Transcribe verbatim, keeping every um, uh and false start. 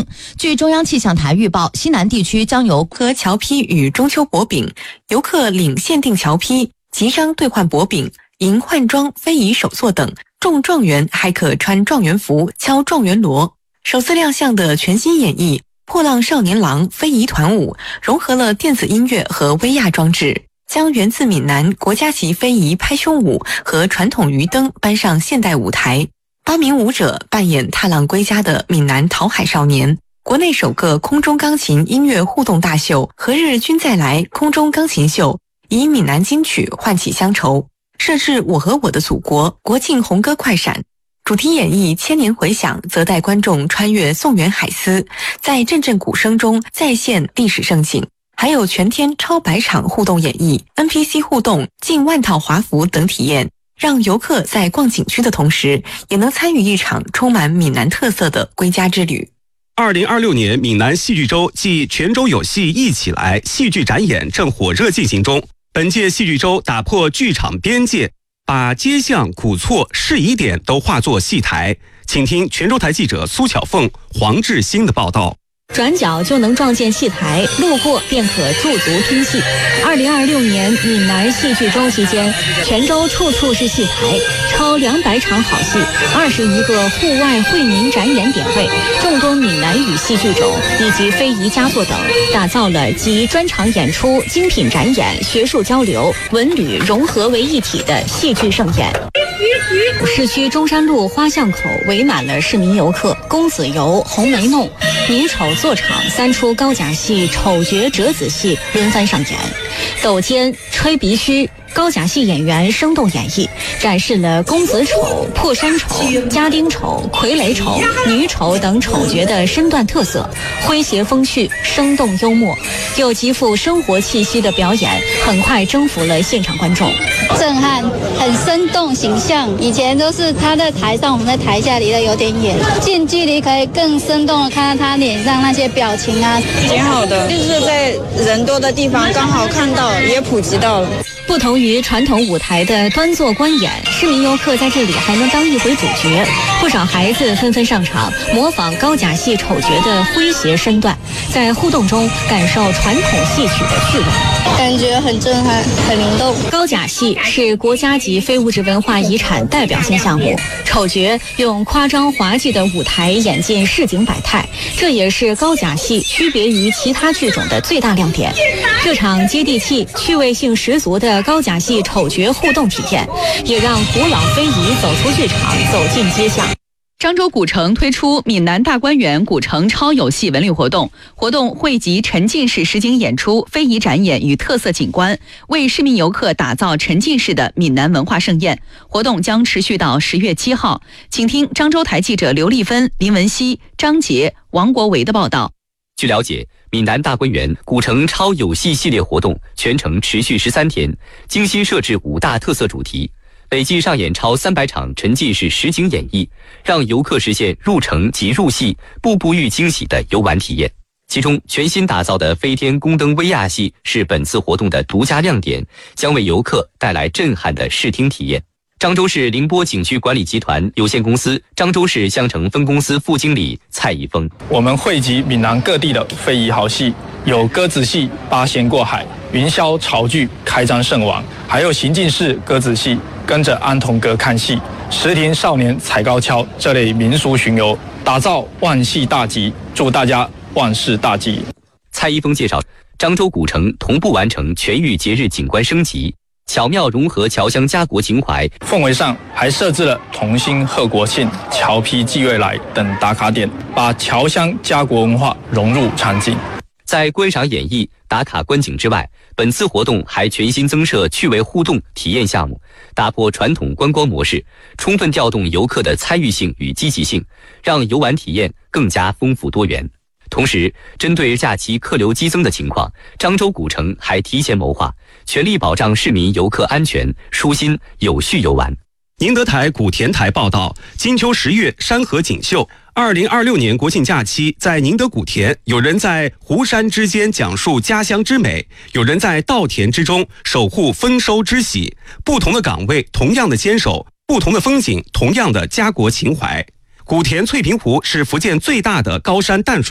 升。据中央气象台预报，西南地区将有和侨批与中秋薄饼，游客领限定侨批、集章兑换薄饼、迎换装非遗手作等。中状元还可穿状元服、敲状元锣。首次亮相的全新演绎《破浪少年郎》非遗团舞，融合了电子音乐和威亚装置，将源自闽南国家级非遗拍胸舞和传统鱼灯搬上现代舞台。八名舞者扮演踏浪归家的闽南讨海少年。国内首个空中钢琴音乐互动大秀“何日君再来”空中钢琴秀，以闽南金曲唤起乡愁。设置我和我的祖国国庆红歌快闪，主题演绎千年回响，则带观众穿越宋元海思，在阵阵鼓声中再现历史盛景。还有全天超百场互动演绎、N P C 互动、近万套华服等体验，让游客在逛景区的同时，也能参与一场充满闽南特色的归家之旅。 二零二六年闽南戏剧周暨泉州有戏一起来戏剧展演正火热进行中。本届戏剧周打破剧场边界，把街巷、古厝、适宜点都化作戏台。请听泉州台记者苏巧凤、黄志新的报道。 转角就能撞见戏台，路过便可驻足听戏。二零二六年闽南戏剧周期间，泉州处处是戏台，超两百场好戏，二十余个户外惠民展演点位，众多闽南语戏剧种以及非遗佳作等，打造了集专场演出、精品展演、学术交流、文旅融合为一体的戏剧盛宴。市区中山路花巷口围满了市民游客，公子游、红梅梦、米丑坐场三出高甲戏、丑角、折子戏轮番上演，抖肩、吹鼻须。高甲戏演员生动演绎，展示了公子丑、破山丑、家丁丑、傀儡丑、女丑等丑角的身段特色，诙谐风趣、生动幽默，又极富生活气息的表演，很快征服了现场观众。 震撼，很生动形象。以前都是他在台上，我们在台下离得有点远，近距离可以更生动的看到他脸上那些表情啊， 挺好的。就是在人多的地方刚好看到，也普及到了。 不同于传统舞台的端坐观演，市民游客在这里还能当一回主角。不少孩子纷纷上场，模仿高甲戏丑角的诙谐身段，在互动中感受传统戏曲的趣味， 感觉很震撼，很灵动。 高甲戏是国家级非物质文化遗产代表性项目，丑角用夸张滑稽的舞台演尽市井百态，这也是高甲戏区别于其他剧种的最大亮点。这场接地气、趣味性十足的高甲戏丑角互动体验，也让古老非遗走出剧场，走进街巷。 漳州古城推出闽南大观园古城超有戏文旅活动，活动汇集沉浸式实景演出、非遗展演与特色景观，为市民游客打造沉浸式的闽南文化盛宴。活动将持续到十月七号。请听漳州台记者刘丽芬、林文熙、张杰、王国维的报道。 据了解，闽南大观园古城超有戏系列活动全程持续十三天，精心设置五大特色主题，累计上演超三百场沉浸式实景演绎，让游客实现入城即入戏、步步遇惊喜的游玩体验。其中，全新打造的飞天宫灯威亚戏是本次活动的独家亮点，将为游客带来震撼的视听体验。漳州市宁波景区管理集团有限公司漳州市香城分公司副经理蔡一峰： 我们汇集闽南各地的非遗好戏，有鸽子戏、八仙过海、云霄潮剧、开张圣王，还有行进式鸽子戏，跟着安童阁看戏、石亭少年踩高跷这类民俗巡游，打造万戏大吉，祝大家万事大吉。 蔡一峰介绍，漳州古城同步完成全域节日景观升级，巧妙融合侨乡家国情怀， 氛围上还设置了同心贺国庆、侨批寄未来等打卡点，把侨乡家国文化融入场景。 在观赏演绎、打卡观景之外，本次活动还全新增设趣味互动体验项目，打破传统观光模式，充分调动游客的参与性与积极性，让游玩体验更加丰富多元。同时，针对假期客流激增的情况，漳州古城还提前谋划，全力保障市民游客安全、舒心、有序游玩。 宁德台古田台报道，金秋十月山河锦绣。二零二六年国庆假期，在宁德古田，有人在湖山之间讲述家乡之美，有人在稻田之中守护丰收之喜。不同的岗位，同样的坚守；不同的风景，同样的家国情怀。古田翠屏湖是福建最大的高山淡水